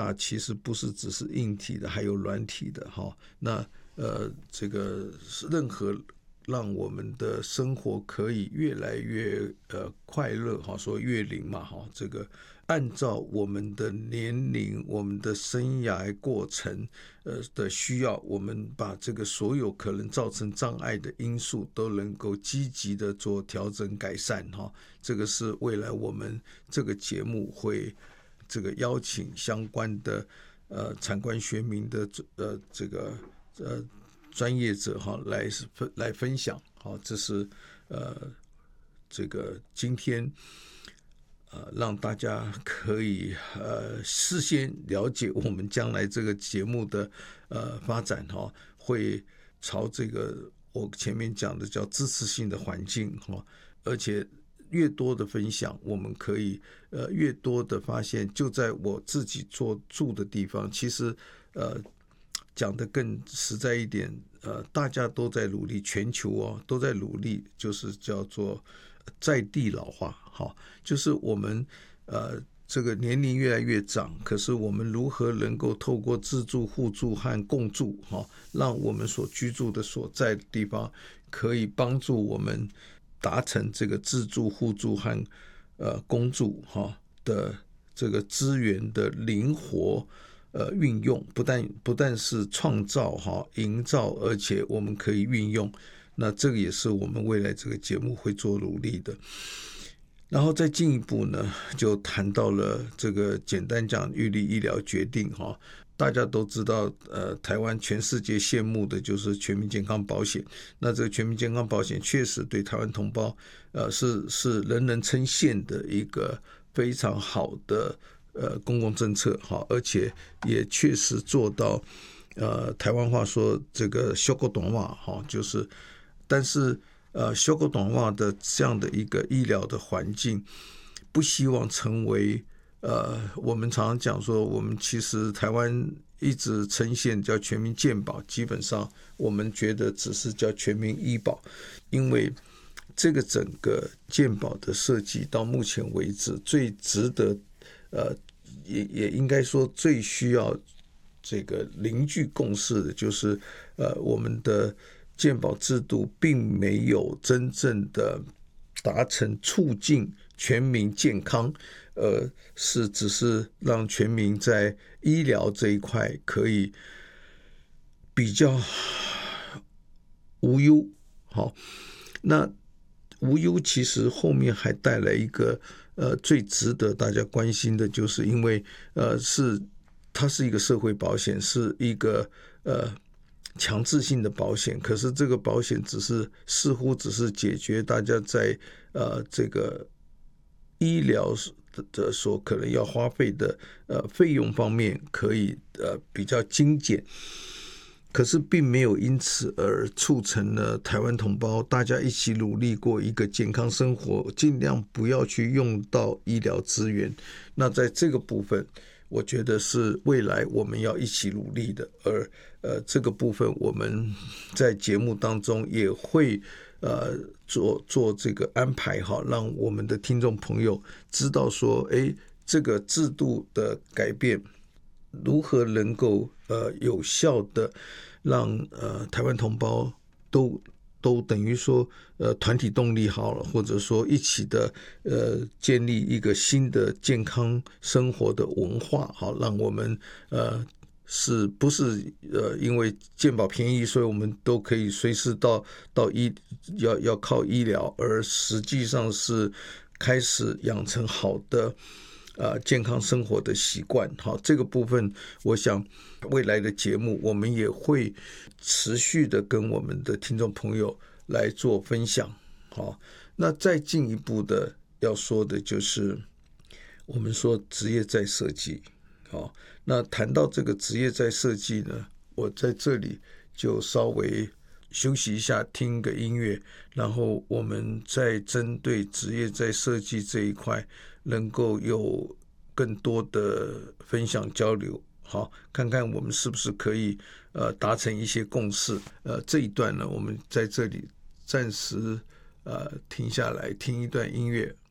大其实不是只是硬体的，还有软体的哈。那这个任何让我们的生活可以越来越快乐哈，说越龄嘛哈，这个按照我们的年龄、我们的生涯过程的需要，我们把这个所有可能造成障碍的因素都能够积极的做调整改善哈。这个是未来我们这个节目会这个邀请相关的产官学民的这个专业者哈来分享。好，这是这个今天让大家可以事先了解我们将来这个节目的发展哈，会朝这个我前面讲的叫支持性的环境哈，而且越多的分享，我们可以越多的发现，就在我自己住的地方，其实讲得更实在一点，大家都在努力，全球都在努力，就是叫做在地老化，好，就是我们这个年龄越来越长，可是我们如何能够透过自住、互住和共住，让我们所居住的所在的地方可以帮助我们达成这个自住、互住和共住的这个资源的灵活运用，不但是创造营造，而且我们可以运用。那这个也是我们未来这个节目会做努力的。然后再进一步呢，就谈到了这个简单讲预立医疗决定哈。大家都知道，台湾全世界羡慕的就是全民健康保险。那这个全民健康保险确实对台湾同胞，是人人称羡的一个非常好的公共政策哈，而且也确实做到，台湾话说这个修够短话哈，就是，但是修够短话的这样的一个医疗的环境，不希望成为。我们常常讲说，我们其实台湾一直呈现叫全民健保，基本上我们觉得只是叫全民医保，因为这个整个健保的设计到目前为止，最值得也应该说最需要这个凝聚共识的，就是我们的健保制度并没有真正的达成促进全民健康，只是让全民在医疗这一块可以比较无忧。好，那无忧其实后面还带来一个最值得大家关心的，就是因为它是一个社会保险，是一个强制性的保险，可是这个保险似乎只是解决大家在这个医疗的所可能要花费的费用方面可以比较精简，可是并没有因此而促成了台湾同胞大家一起努力过一个健康生活，尽量不要去用到医疗资源。那在这个部分，我觉得是未来我们要一起努力的，而这个部分我们在节目当中也会做这个安排哈，让我们的听众朋友知道说，这个制度的改变如何能够有效的让台湾同胞都等于说团体动力好了，或者说一起的建立一个新的健康生活的文化，好，让我们是不是因为健保便宜，所以我们都可以随时到要靠医疗，而实际上是开始养成好的健康生活的习惯。好，这个部分我想未来的节目我们也会持续的跟我们的听众朋友来做分享。好，那再进一步的要说的就是我们说职业再设计。好，那谈到这个职业再设计呢，我在这里就稍微休息一下，听个音乐，然后我们再针对职业再设计这一块能够有更多的分享交流，好，看看我们是不是可以达成一些共识。这一段呢，我们在这里暂时停下来听一段音乐。